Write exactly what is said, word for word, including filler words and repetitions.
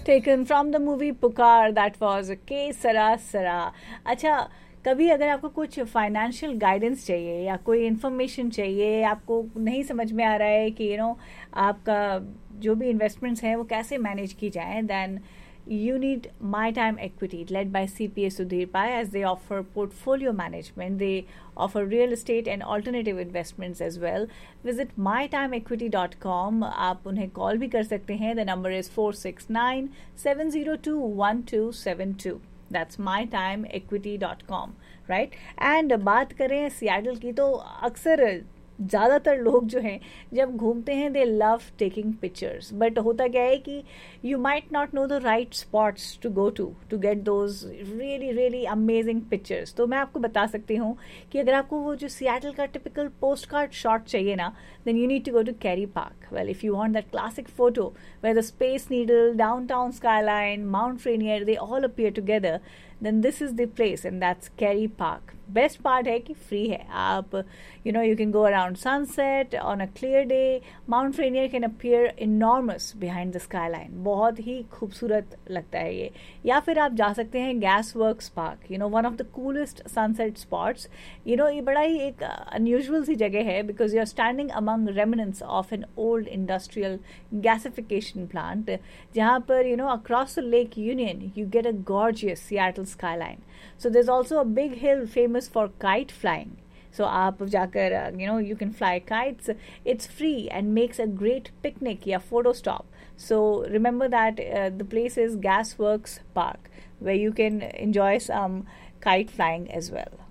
Taken from the movie Pukar, that was K Sara Sara. अच्छा, कभी अगर आपको कुछ फाइनेंशियल गाइडेंस चाहिए या कोई इन्फॉर्मेशन चाहिए, आपको नहीं समझ में आ रहा है कि यू नो आपका जो भी इन्वेस्टमेंट्स हैं वो कैसे मैनेज की जाएं, then you need My Time Equity, led by C P A Sudhir Pai, as they offer portfolio management. They offer real estate and alternative investments as well. Visit my time equity dot com. आप उन्हें call भी कर सकते हैं. The number is four six nine seven zero two one two seven two. That's my time equity dot com, right? And बात करें Seattle की, तो अक्सर ज़्यादातर लोग जो हैं जब घूमते हैं दे लव टेकिंग पिक्चर्स, बट होता क्या है कि you might not know the right spots to go to to get those really really amazing pictures. तो मैं आपको बता सकती हूँ कि अगर आपको वो जो सियाटल का टिपिकल पोस्ट कार्ड शॉट चाहिए ना, then you need to go to carry park. Well, if you want that classic photo where the space needle, downtown skyline, mount Rainier, they all appear together, then this is the place, and that's Kerry Park. Best part है कि free है. आप you know you can go around sunset on a clear day. Mount Rainier can appear enormous behind the skyline. बहुत ही खूबसूरत लगता है ये. या फिर आप जा सकते हैं Gas Works Park, you know one of the coolest sunset spots. You know ये बड़ा ही एक unusual सी जगह है because you are standing among remnants of an old industrial gasification plant. जहाँ पर you know across the Lake Union you get a gorgeous Seattle skyline. So there's also a big hill famous for kite flying. So आप जाकर uh, you know you can fly kites. It's free and makes a great picnic या photo stop. So remember that uh, the place is Gasworks Park, where you can enjoy some kite flying as well.